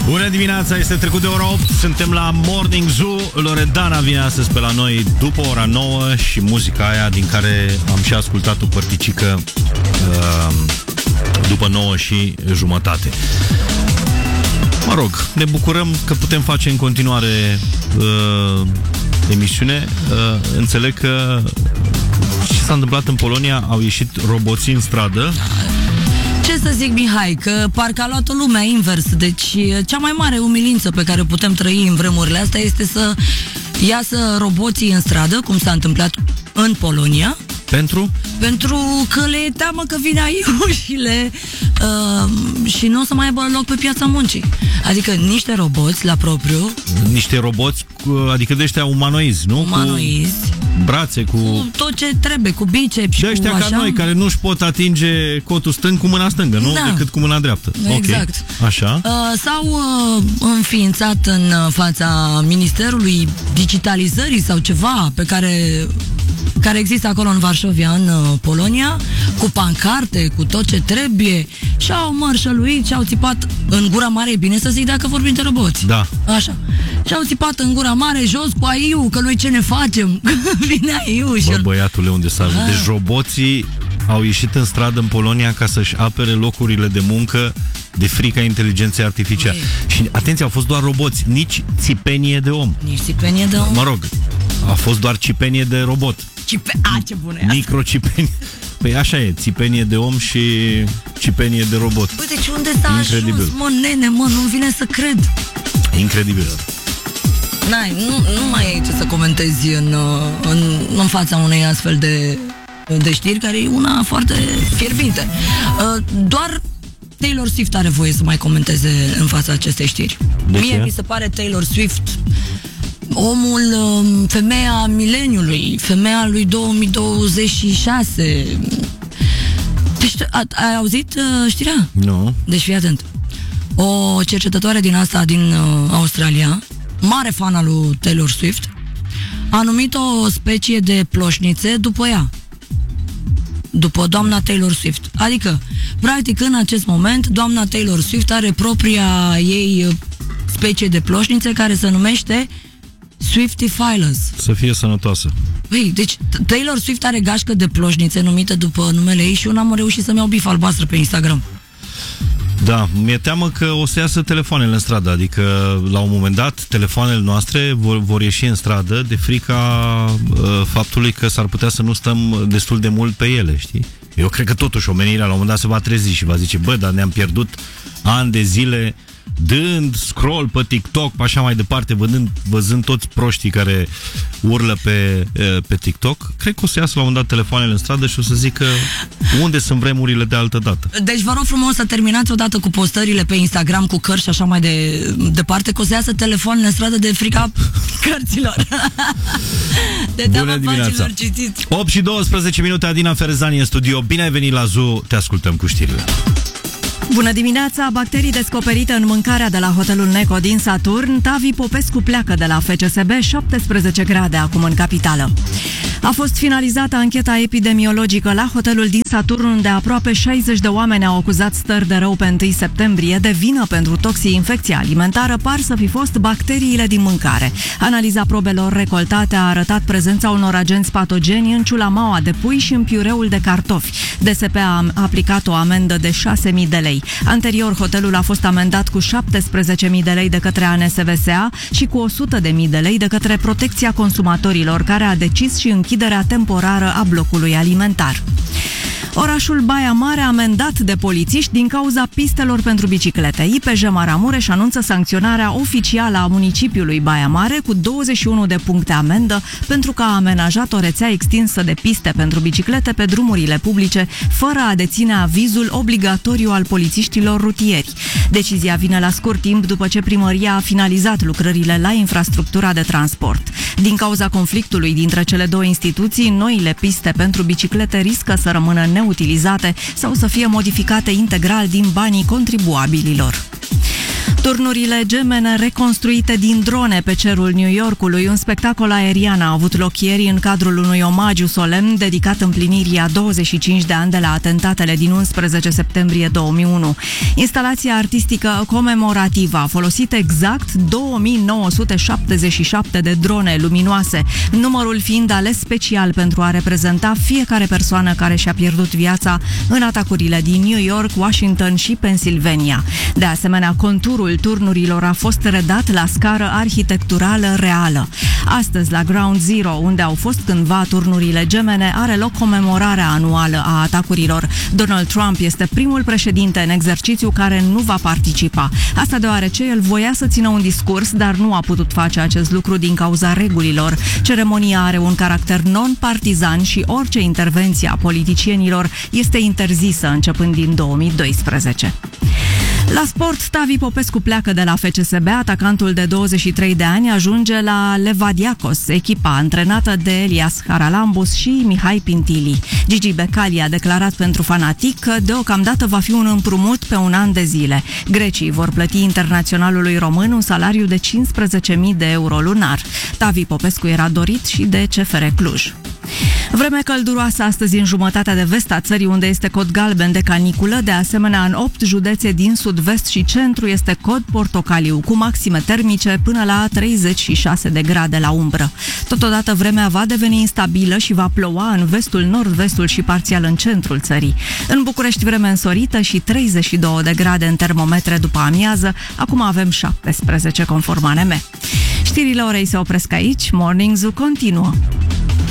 Bună dimineața, este trecut de ora 8. Suntem la Morning Zoo. Loredana vine astăzi pe la noi după ora 9 și muzica aia din care am și ascultat o părticică după 9 și jumătate. Mă rog, ne bucurăm că putem face în continuare emisiune. Înțeleg că ce s-a întâmplat în Polonia, au ieșit roboții în stradă. Ce să zic, Mihai, că parcă a luat-o lumea invers. Deci cea mai mare umilință pe care putem trăi în vremurile astea este să iasă roboții în stradă, cum s-a întâmplat în Polonia. Pentru? Pentru că le e teamă că vine aiușile și nu o să mai aibă loc pe piața muncii. Adică niște roboți la propriu. Niște roboți, adică de ăștia umanoizi, nu? Umanoizi. Cu brațe, cu tot ce trebuie, cu biceps. De ăștia ca noi, care nu își pot atinge cotul stâng cu mâna stângă, nu? Da. Decât cu mâna dreaptă. Exact. Okay. Așa. S-au înființat în fața Ministerului Digitalizării sau ceva pe care există acolo în Varșovia, în Polonia, cu pancarte, cu tot ce trebuie, și au mărșăluit și au țipat în gura mare, e bine să zic dacă vorbim de roboți. Da. Așa. Și au țipat în gura mare, jos cu AIU, că noi ce ne facem? Vine AIU și... Bă, băiatule, unde s-a ajuns? Deci roboții au ieșit în stradă în Polonia ca să-și apere locurile de muncă de frica inteligenței artificiale. Și atenție, au fost doar roboți, nici țipenie de om. Nici țipenie de om. Mă rog, a fost doar cipenie de robot. Ce bună e asta. Microcipenie. Păi așa e, țipenie de om și cipenie de robot. Uite, deci unde s-a ajuns, mă, nene, mă, nu vine să cred. Incredibil. Nu mai ai ce să comentezi în fața unei astfel de știri, care e una foarte fierbinte. Doar Taylor Swift are voie să mai comenteze în fața acestei știri. Mie mi se pare Taylor Swift omul, femeia mileniului, femeia lui 2026. Deci, ai auzit știrea? Nu. Deci fii atent. O cercetătoare din Australia, mare fan al lui Taylor Swift, a numit o specie de ploșnițe după ea, după doamna Taylor Swift. Adică, practic, în acest moment, doamna Taylor Swift are propria ei specie de ploșnițe care se numește Swiftifilas. Să fie sănătoasă. Păi, deci Taylor Swift are gașcă de ploșnițe numită după numele ei și eu n-am reușit să-mi iau bif albastră pe Instagram. Da, mi-e teamă că o să iasă telefoanele în stradă, adică la un moment dat telefoanele noastre vor ieși în stradă de frica faptului că s-ar putea să nu stăm destul de mult pe ele, știi? Eu cred că totuși omenirea la un moment dat se va trezi și va zice, bă, dar ne-am pierdut ani de zile dând scroll pe TikTok, pe așa mai departe, văzând toți proștii care urlă pe TikTok. Cred că o să iasă la un moment dat telefoanele în stradă și o să zică unde sunt vremurile de altă dată. Deci vă rog frumos să terminați odată cu postările pe Instagram cu cărți și așa mai departe, că o să iasă telefoanele în stradă de frica cărților. De bună dimineața. 8 și 12 minute, Adina Ferezani în studio. Bine ai venit la Zoo, te ascultăm cu știrile. Bună dimineața! Bacterii descoperite în mâncarea de la hotelul Neco din Saturn. Tavi Popescu pleacă de la FCSB, 17 grade acum în capitală. A fost finalizată ancheta epidemiologică la hotelul din Saturn, unde aproape 60 de oameni au acuzat stări de rău pe 1 septembrie. De vină pentru toxii-infecție alimentară par să fi fost bacteriile din mâncare. Analiza probelor recoltate a arătat prezența unor agenți patogeni în ciulamaua de pui și în piureul de cartofi. DSP a aplicat o amendă de 6.000 de lei. Anterior, hotelul a fost amendat cu 17.000 de lei de către ANSVSA și cu 100.000 de lei de către Protecția Consumatorilor, care a decis și închiderea temporară a blocului alimentar. Orașul Baia Mare amendat de polițiști din cauza pistelor pentru biciclete. IPJ Maramureș anunță sancționarea oficială a municipiului Baia Mare cu 21 de puncte amendă pentru că a amenajat o rețea extinsă de piste pentru biciclete pe drumurile publice, fără a deține avizul obligatoriu al polițiștilor rutieri. Decizia vine la scurt timp după ce primăria a finalizat lucrările la infrastructura de transport. Din cauza conflictului dintre cele două instituții, noile piste pentru biciclete riscă să rămână neutilizate sau să fie modificate integral din banii contribuabililor. Turnurile gemene reconstruite din drone pe cerul New Yorkului, un spectacol aerian a avut loc ieri în cadrul unui omagiu solemn dedicat împlinirii a 25 de ani de la atentatele din 11 septembrie 2001. Instalația artistică comemorativă a folosit exact 2977 de drone luminoase, numărul fiind ales special pentru a reprezenta fiecare persoană care și-a pierdut viața în atacurile din New York, Washington și Pennsylvania. De asemenea, conturul turnurilor a fost redat la scară arhitecturală reală. Astăzi, la Ground Zero, unde au fost cândva turnurile gemene, are loc comemorarea anuală a atacurilor. Donald Trump este primul președinte în exercițiu care nu va participa. Asta deoarece el voia să țină un discurs, dar nu a putut face acest lucru din cauza regulilor. Ceremonia are un caracter non-partizan și orice intervenție a politicienilor este interzisă începând din 2012. La sport, Tavi Popescu pleacă de la FCSB, atacantul de 23 de ani ajunge la Levadiakos, echipa antrenată de Elias Haralambos și Mihai Pintili. Gigi Becali a declarat pentru Fanatic că deocamdată va fi un împrumut pe un an de zile. Grecii vor plăti internaționalului român un salariu de 15.000 de euro lunar. Tavi Popescu era dorit și de CFR Cluj. Vreme călduroasă astăzi în jumătatea de vest a țării, unde este cod galben de caniculă. De asemenea, în 8 județe din sud-vest și centru este cod portocaliu, cu maxime termice până la 36 de grade la umbră. Totodată, vremea va deveni instabilă și va ploua în vestul, nord-vestul și parțial în centrul țării. În București, vreme însorită și 32 de grade în termometre după amiază. Acum avem 17 conform ANM. Știrile orei se opresc aici. Morning Zoo continuă.